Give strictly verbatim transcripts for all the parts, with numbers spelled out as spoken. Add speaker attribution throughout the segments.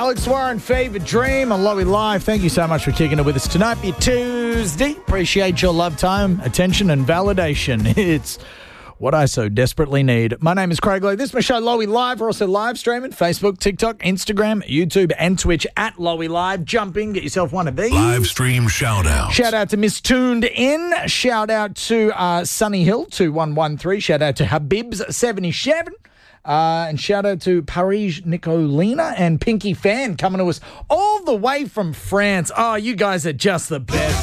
Speaker 1: Alex Warren, Fever Dream on Lowy Live. Thank you so much for kicking it with us tonight. Be Tuesday. Appreciate your love, time, attention, and validation. It's what I so desperately need. My name is Craig Lowe. This is my show, Lowy Live. We're also live streaming Facebook, TikTok, Instagram, YouTube, and Twitch at Lowy Live. Jump in, get yourself one of these.
Speaker 2: Live stream shout out.
Speaker 1: Shout out to Miss Tuned In. Shout out to uh, Sunny Hill two one one three. Shout out to Habibs seventy-seven. Uh, and shout out to Paris Nicolina and Pinky Fan coming to us all the way from France. Oh, you guys are just the best.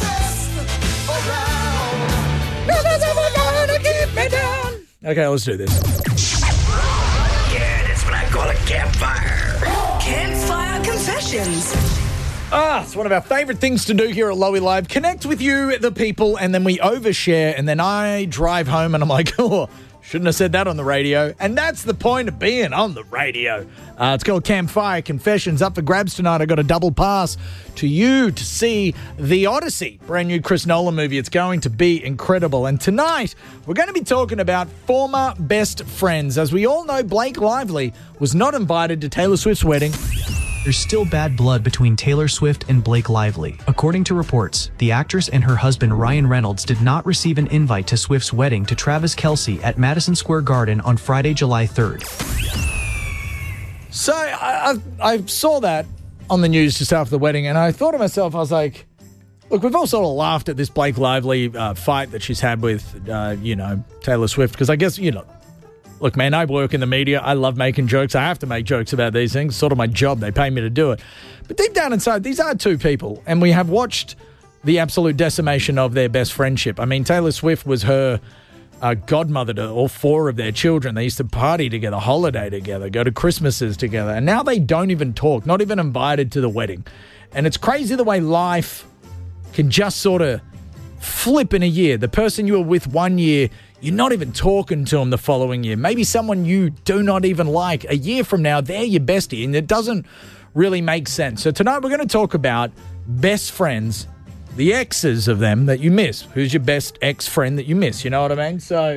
Speaker 1: Okay, let's do this.
Speaker 3: Yeah, that's what I call a campfire.
Speaker 4: Campfire Confessions.
Speaker 1: Ah, it's one of our favourite things to do here at Lowy Live. Connect with you, the people, and then we overshare, and then I drive home and I'm like, oh, shouldn't have said that on the radio. And that's the point of being on the radio. Uh, it's called Campfire Confessions. Up for grabs tonight. I got a double pass to you to see The Odyssey, brand new Chris Nolan movie. It's going to be incredible. And tonight, we're going to be talking about former best friends. As we all know, Blake Lively was not invited to Taylor Swift's wedding.
Speaker 5: There's still bad blood between Taylor Swift and Blake Lively. According to reports, the actress and her husband Ryan Reynolds did not receive an invite to Swift's wedding to Travis Kelce at Madison Square Garden on Friday, July third.
Speaker 1: So I, I, I saw that on the news just after the wedding, and I thought to myself, I was like, look, we've all sort of laughed at this Blake Lively uh, fight that she's had with, uh, you know, Taylor Swift, because I guess, you know, look, man, I work in the media. I love making jokes. I have to make jokes about these things. It's sort of my job. They pay me to do it. But deep down inside, these are two people, and we have watched the absolute decimation of their best friendship. I mean, Taylor Swift was her uh, godmother to all four of their children. They used to party together, holiday together, go to Christmases together, and now they don't even talk, not even invited to the wedding. And it's crazy the way life can just sort of flip in a year. The person you were with one year, you're not even talking to them the following year. Maybe someone you do not even like. A year from now, they're your bestie, and it doesn't really make sense. So tonight we're going to talk about best friends, the exes of them that you miss. Who's your best ex-friend that you miss? You know what I mean? So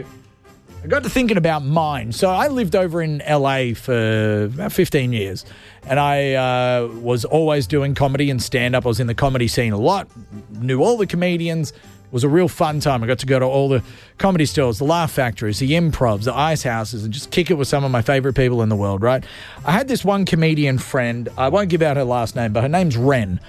Speaker 1: I got to thinking about mine. So I lived over in L A for about fifteen years, and I uh, was always doing comedy and stand-up. I was in the comedy scene a lot, knew all the comedians. It was a real fun time. I got to go to all the comedy stores, the Laugh Factories, the Improvs, the Ice Houses, and just kick it with some of my favourite people in the world, right? I had this one comedian friend. I won't give out her last name, but her name's Ren.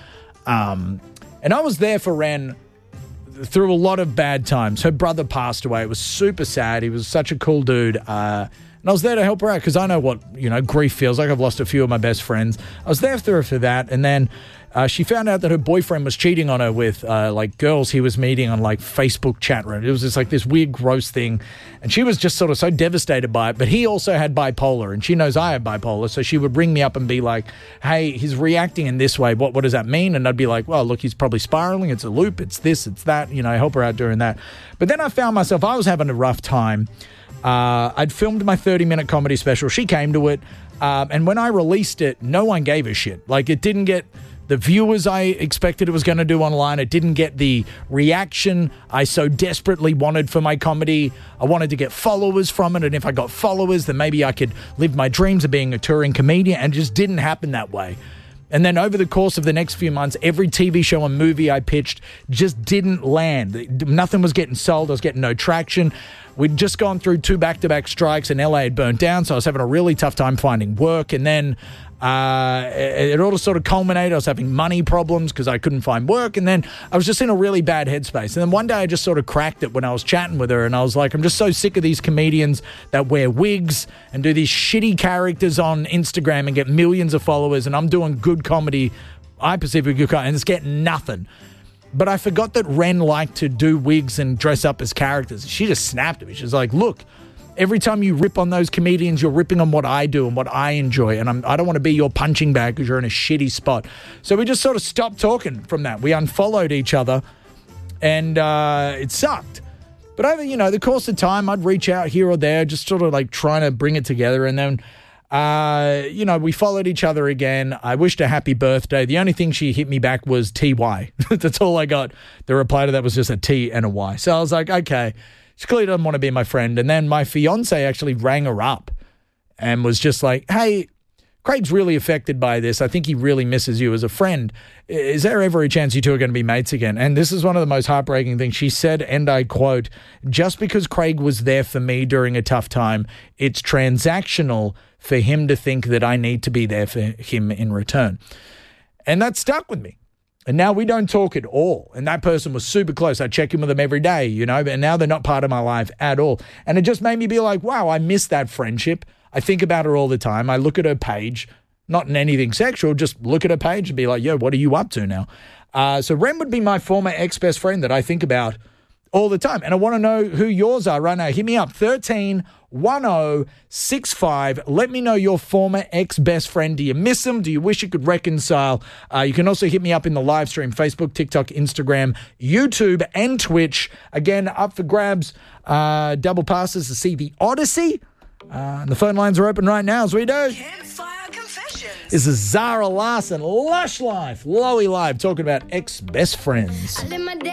Speaker 1: Um, and I was there for Ren through a lot of bad times. Her brother passed away. It was super sad. He was such a cool dude. Uh, and I was there to help her out because I know what, you know, grief feels like. I've lost a few of my best friends. I was there for her for that. And then Uh, she found out that her boyfriend was cheating on her with, uh, like, girls he was meeting on, like, Facebook chat room. It was just, like, this weird, gross thing. And she was just sort of so devastated by it. But he also had bipolar, and she knows I have bipolar. So she would ring me up and be like, hey, he's reacting in this way. What, what does that mean? And I'd be like, well, look, he's probably spiraling. It's a loop. It's this, it's that. You know, I help her out during that. But then I found myself, I was having a rough time. Uh, I'd filmed my thirty-minute comedy special. She came to it. Um, and when I released it, no one gave a shit. Like, it didn't get the viewers I expected it was going to do online. It didn't get the reaction I so desperately wanted for my comedy. I wanted to get followers from it, and if I got followers, then maybe I could live my dreams of being a touring comedian, and it just didn't happen that way. And then over the course of the next few months, every T V show and movie I pitched just didn't land. Nothing was getting sold. I was getting no traction. We'd just gone through two back-to-back strikes, and L A had burnt down, so I was having a really tough time finding work. And then uh, it, it all sort of culminated. I was having money problems because I couldn't find work, and then I was just in a really bad headspace. And then one day I just sort of cracked it when I was chatting with her, and I was like, I'm just so sick of these comedians that wear wigs and do these shitty characters on Instagram and get millions of followers, and I'm doing good comedy. I perceive a good comedy, and it's getting nothing. But I forgot that Ren liked to do wigs and dress up as characters. She just snapped at me. She's like, look, every time you rip on those comedians, you're ripping on what I do and what I enjoy. And I'm, I don't want to be your punching bag because you're in a shitty spot. So we just sort of stopped talking from that. We unfollowed each other, and uh, it sucked. But over, you know, the course of time, I'd reach out here or there, just sort of like trying to bring it together. And then Uh, you know, we followed each other again. I wished her happy birthday. The only thing she hit me back was T Y. That's all I got. The reply to that was just a T and a Y. So I was like, okay, she clearly doesn't want to be my friend. And then my fiance actually rang her up and was just like, hey, Craig's really affected by this. I think he really misses you as a friend. Is there ever a chance you two are going to be mates again? And this is one of the most heartbreaking things. She said, and I quote, just because Craig was there for me during a tough time, it's transactional for him to think that I need to be there for him in return. And that stuck with me. And now we don't talk at all. And that person was super close. I check in with them every day, you know, but now they're not part of my life at all. And it just made me be like, wow, I miss that friendship. I think about her all the time. I look at her page, not in anything sexual, just look at her page and be like, yo, what are you up to now? Uh, so Ren would be my former ex-best friend that I think about all the time. And I want to know who yours are right now. Hit me up, thirteen one oh six five. Let me know your former ex-best friend. Do you miss them? Do you wish you could reconcile? Uh, you can also hit me up in the live stream, Facebook, TikTok, Instagram, YouTube, and Twitch. Again, up for grabs, uh, double passes to see The Odyssey. Uh, and the phone lines are open right now as we do.
Speaker 4: Campfire Confessions.
Speaker 1: This is Zara Larson, Lush Life, Lowy Live, talking about ex-best friends.